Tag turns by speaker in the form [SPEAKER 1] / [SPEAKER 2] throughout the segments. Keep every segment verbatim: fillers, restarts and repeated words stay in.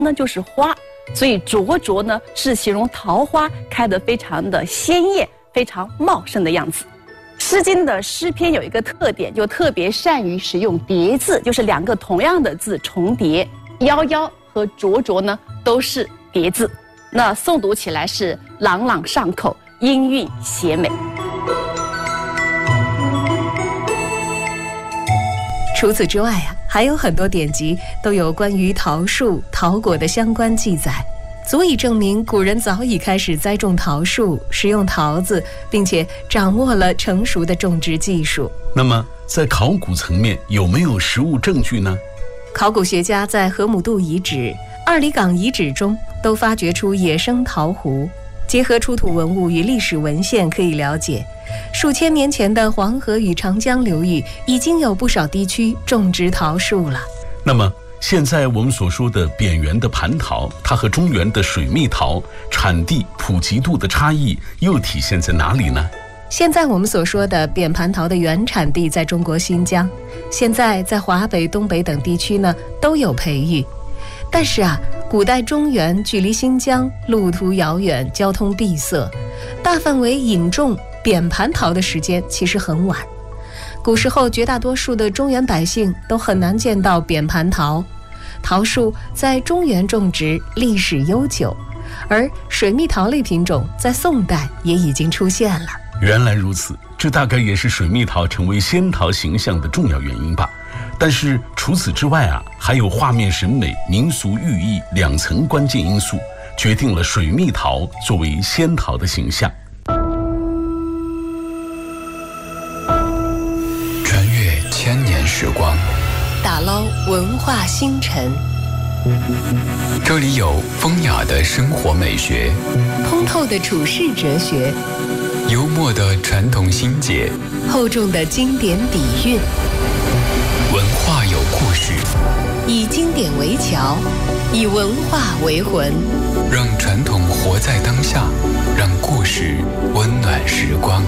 [SPEAKER 1] 呢就是花，所以灼灼呢是形容桃花开得非常的鲜艳、非常茂盛的样子。诗经的诗篇有一个特点，就特别善于使用叠字，就是两个同样的字重叠。夭夭和灼灼呢都是叠字，那诵读起来是朗朗上口，音韵谐美。
[SPEAKER 2] 除此之外啊，还有很多典籍都有关于桃树、桃果的相关记载，足以证明古人早已开始栽种桃树，食用桃子，并且掌握了成熟的种植技术。
[SPEAKER 3] 那么，在考古层面有没有实物证据呢？
[SPEAKER 2] 考古学家在河姆渡遗址、二里岗遗址中都发掘出野生桃核，结合出土文物与历史文献，可以了解，数千年前的黄河与长江流域已经有不少地区种植桃树了。
[SPEAKER 3] 那么，现在我们所说的扁圆的蟠桃，它和中原的水蜜桃产地、普及度的差异又体现在哪里呢？
[SPEAKER 2] 现在我们所说的扁蟠桃的原产地在中国新疆，现在在华北、东北等地区呢都有培育。但是啊，古代中原距离新疆路途遥远，交通闭塞，大范围引种扁蟠桃的时间其实很晚。古时候绝大多数的中原百姓都很难见到扁蟠桃，桃树在中原种植历史悠久，而水蜜桃类品种在宋代也已经出现了。
[SPEAKER 3] 原来如此，这大概也是水蜜桃成为仙桃形象的重要原因吧。但是除此之外啊，还有画面审美、民俗寓意两层关键因素，决定了水蜜桃作为仙桃的形象。
[SPEAKER 4] 穿越千年时光，
[SPEAKER 2] 打捞文化星辰，
[SPEAKER 4] 这里有风雅的生活美学，
[SPEAKER 2] 通透的处世哲学，
[SPEAKER 4] 幽默的传统心结，
[SPEAKER 2] 厚重的经典底蕴。
[SPEAKER 4] 文化有故事，
[SPEAKER 2] 以经典为桥，以文化为魂，
[SPEAKER 4] 让传统活在当下，让故事温暖时光。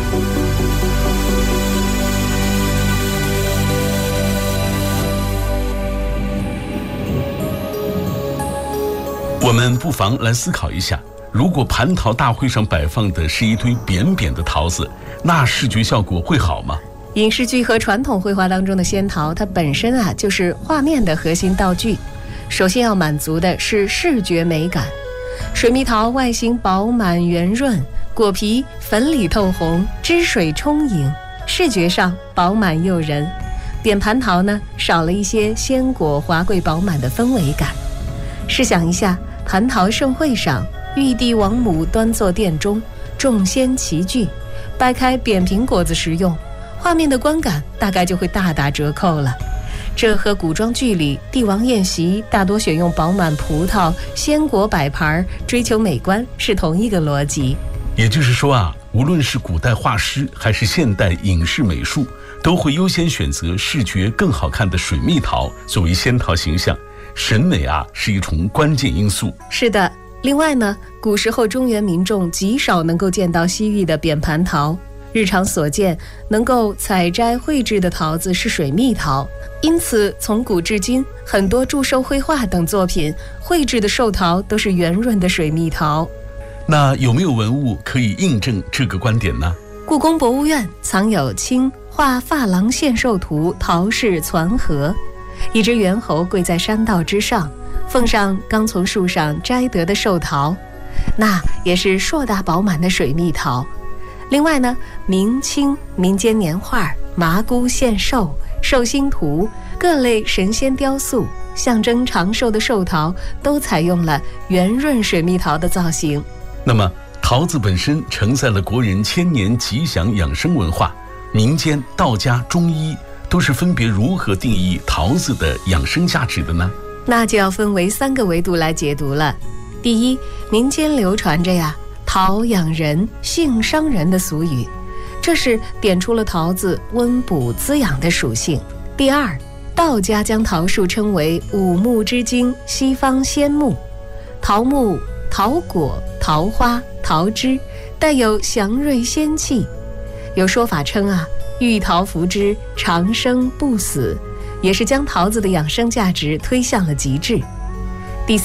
[SPEAKER 3] 我们不妨来思考一下，如果蟠桃大会上摆放的是一堆扁扁的桃子，那视觉效果会好吗？
[SPEAKER 2] 影视剧和传统绘画当中的仙桃，它本身啊就是画面的核心道具，首先要满足的是视觉美感。水蜜桃外形饱满圆润，果皮粉里透红，汁水充盈，视觉上饱满诱人。扁蟠桃呢，少了一些鲜果华贵饱满的氛围感。试想一下，蟠桃盛会上，玉帝王母端坐殿中，众仙齐聚，掰开扁平果子食用，画面的观感大概就会大打折扣了。这和古装剧里帝王宴席大多选用饱满葡萄、鲜果摆盘，追求美观是同一个逻辑。
[SPEAKER 3] 也就是说啊，无论是古代画师还是现代影视美术，都会优先选择视觉更好看的水蜜桃作为仙桃形象。审美啊，是一重关键因素。
[SPEAKER 2] 是的，另外呢，古时候中原民众极少能够见到西域的扁蟠桃，日常所见能够采摘绘制的桃子是水蜜桃，因此从古至今，很多祝寿绘画等作品绘制的寿桃都是圆润的水蜜桃。
[SPEAKER 3] 那有没有文物可以印证这个观点呢？
[SPEAKER 2] 故宫博物院藏有清画珐琅献寿图桃式攒盒，一只猿猴跪在山道之上，奉上刚从树上摘得的寿桃，那也是硕大饱满的水蜜桃。另外呢，明清民间年画、麻姑献寿、寿星图、各类神仙雕塑，象征长寿的寿桃都采用了圆润水蜜桃的造型。
[SPEAKER 3] 那么桃子本身承载了国人千年吉祥养生文化，民间、道家、中医都是分别如何定义桃子的养生价值的呢？
[SPEAKER 2] 那就要分为三个维度来解读了。第一，民间流传着呀桃养人、性伤人的俗语，这是点出了桃子温补滋养的属性。第二，道家将桃树称为五木之精、西方仙木，桃木、桃果、桃花、桃枝带有祥瑞仙气。有说法称啊，遇桃服之，长生不死，也是将桃子的养生价值推向了极致。